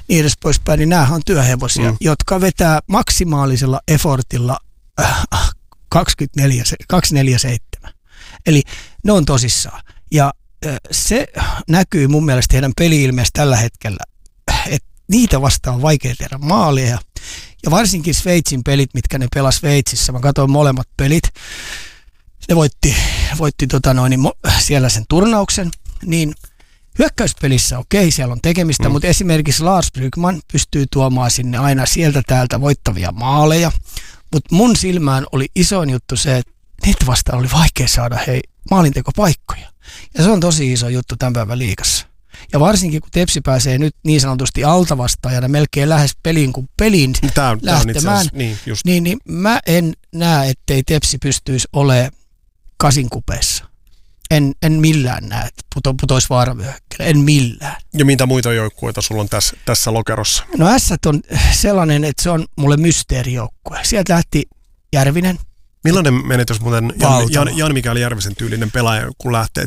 niin edes poispäin, niin näähän on työhevosia, jotka vetää maksimaalisella effortilla 24/7. Eli ne on tosissaan. Ja se näkyy mun mielestä heidän peli-ilmeessä tällä hetkellä, että niitä vastaan on vaikea tehdä maaleja. Ja varsinkin Sveitsin pelit, mitkä ne pelasi Sveitsissä, mä katsoin molemmat pelit, ne voitti siellä sen turnauksen, niin hyökkäyspelissä okei, siellä on tekemistä, mutta esimerkiksi Lars Brygman pystyy tuomaan sinne aina sieltä täältä voittavia maaleja, mutta mun silmään oli isoin juttu se, että niitä vastaan oli vaikea saada maalintekopaikkoja. Ja se on tosi iso juttu tämän päivän liigassa. Ja varsinkin kun Tepsi pääsee nyt niin sanotusti altavastaajana melkein lähes peliin kuin peliin lähtemään, niin mä en näe, ettei Tepsi pystyisi olemaan kasinkupeessa. En millään näe, että putoisi vaaravyöhykkeelle. En millään. Ja mitä muita joukkueita sulla on tässä lokerossa? No S on sellainen, että se on mulle mysteerijoukkue. Sieltä lähti Järvinen. Millainen menetys muuten Jan-Mikael Järvisen tyylinen pelaaja, kun lähtee?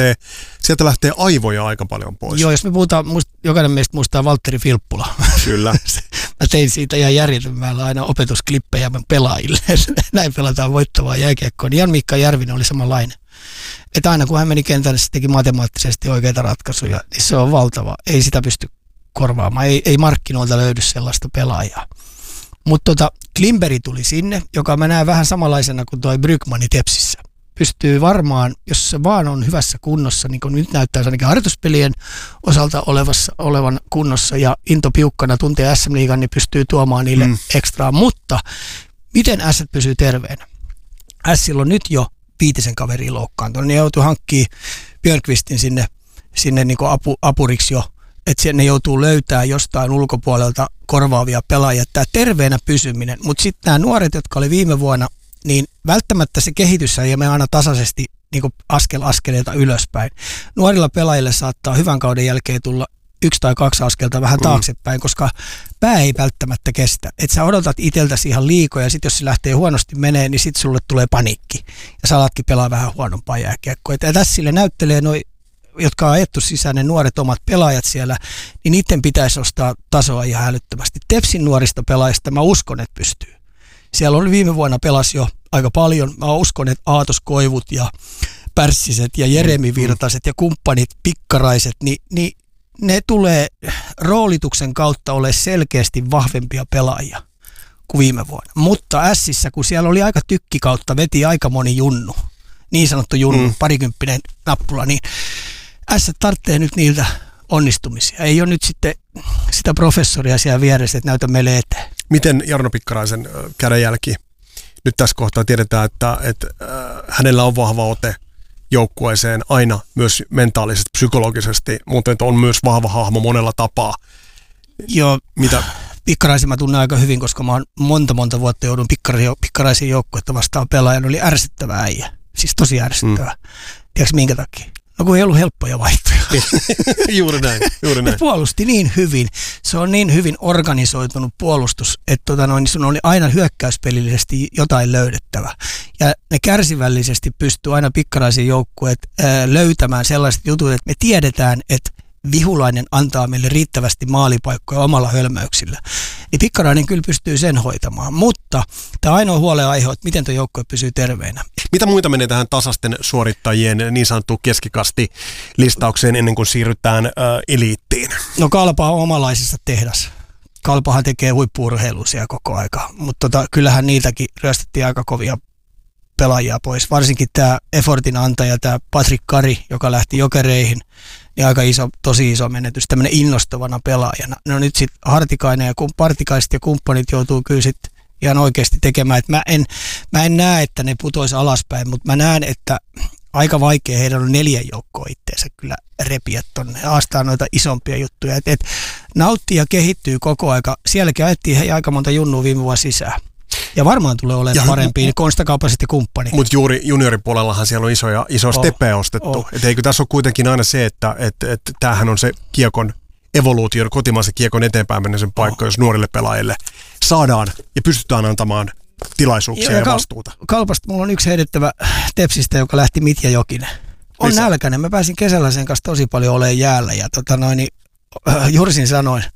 Sieltä lähtee aivoja aika paljon pois. Joo, jos me puhutaan, jokainen meistä muistaa Valtteri Filppula. Kyllä. Mä tein siitä ihan järjettömällä aina opetusklippejä pelaajille. Näin pelataan voittavaa jääkiekkoa. Niin Jan-Mikael Järvinen oli samanlainen. Että aina kun hän meni kentälle, se teki matemaattisesti oikeita ratkaisuja, niin se on valtava. Ei sitä pysty korvaamaan. Ei markkinoilta löydy sellaista pelaajaa. Mutta Klimberi tuli sinne, joka mä näen vähän samanlaisena kuin toi Brygmani Tepsissä. Pystyy varmaan, jos se vaan on hyvässä kunnossa, niin kuin nyt näyttää ainakin harjoituspelien osalta olevan kunnossa ja into piukkana tuntee SM-liigan, niin pystyy tuomaan niille ekstraa. Mutta miten S pysyy terveenä? Sillä on nyt jo 5 kaveria loukkaantunut. Ne joutuu hankkimaan Björkvistin sinne niin kuin apuriksi jo. Että ne joutuu löytämään jostain ulkopuolelta korvaavia pelaajia. Tämä terveenä pysyminen. Mutta sitten nämä nuoret, jotka oli viime vuonna, niin välttämättä se kehitys ei mene aina tasaisesti niin kuin askeleelta ylöspäin. Nuorilla pelaajille saattaa hyvän kauden jälkeen tulla 1 tai 2 askelta vähän taaksepäin, koska pää ei välttämättä kestä. Että sä odotat itseltäsi ihan liikoja ja sitten jos se lähtee huonosti menee, niin sitten sulle tulee paniikki. Ja sä alatkin pelaa vähän huonompaa jääkiekkoa. Ja tässä sille näyttelee noi, jotka on ajettu sisään ne nuoret omat pelaajat siellä, niin niiden pitäisi ostaa tasoa ihan älyttömästi. Tepsin nuorista pelaajista mä uskon, että pystyy. Siellä oli viime vuonna pelasi jo aika paljon. Mä uskon, että Aatos Koivut ja Pärssiset ja Jeremi Virtaset ja kumppanit, Pikkaraiset, niin ne tulee roolituksen kautta ole selkeästi vahvempia pelaajia kuin viime vuonna. Mutta Ässissä, kun siellä oli aika tykkikautta, veti aika moni junnu, niin sanottu junnu, parikymppinen nappula, niin Ässät tarvitsee nyt niiltä onnistumisia. Ei ole nyt sitten sitä professoria siellä vieressä, että näytä meille eteen. Miten Jarno Pikkaraisen kädenjälki? Nyt tässä kohtaa tiedetään, että hänellä on vahva ote joukkueeseen aina myös mentaalisesti, psykologisesti, mutta on myös vahva hahmo monella tapaa. Joo, Pikkaraisen mä tunnen aika hyvin, koska mä oon monta vuotta joudun Pikkaraisen joukkuetta vastaan pelaajan. Oli ärsyttävä äijä, siis tosi ärsyttävä. Tiedätkö minkä takia? No kun ei ollut helppoja vaihtoja. Juuri näin. Ne puolusti niin hyvin. Se on niin hyvin organisoitunut puolustus, että sun oli aina hyökkäyspelillisesti jotain löydettävä. Ja ne kärsivällisesti pystyy aina Pikkaraisen joukkueet löytämään sellaiset jutut, että me tiedetään, että Vihulainen antaa meille riittävästi maalipaikkoja omalla hölmöyksillä. Niin Pikkarainen kyllä pystyy sen hoitamaan, mutta tämä ainoa huolenaihe on, että miten tuo joukkue pysyy terveenä. Mitä muita menee tähän tasaisten suorittajien niin sanottuun keskikasti-listaukseen ennen kuin siirrytään eliittiin? No Kalpa on omalaisessa tehdas. Kalpahan tekee huippu-urheilua siellä koko aika, mutta kyllähän niiltäkin ryöstettiin aika kovia pelaajia pois. Varsinkin tämä Effortin antaja, tämä Patrick Kari, joka lähti Jokereihin, niin aika tosi iso menetys, tämmöinen innostavana pelaajana. No nyt sitten Hartikainen ja Partikaiset ja kumppanit joutuu kyllä sitten ihan oikeasti tekemään. Mä en näe, että ne putoisi alaspäin, mutta mä näen, että aika vaikea heidän on 4 joukkoa itteensä kyllä repiä tonne. Haastaa noita isompia juttuja. Et nauttii ja kehittyy koko aika. Sielläkin ajettiin aika monta junnua viime vuonna sisään. Ja varmaan tulee olemaan parempia Konstakauppaset ja kumppani. Mutta juuri junioripuolellahan siellä on iso steppejä ostettu. Et eikö tässä ole kuitenkin aina se, että tämähän on se kiekon evoluutio, kotimaisen kiekon eteenpäin mennisen paikka, jos nuorille pelaajille saadaan ja pystytään antamaan tilaisuuksia ja vastuuta. Kalpasta mulla on yksi heidettävä Tepsistä, joka lähti Mitja Jokinen. On nälkäinen. Mä pääsin kesällä sen kanssa tosi paljon olemaan jäällä ja Jursin sanoin,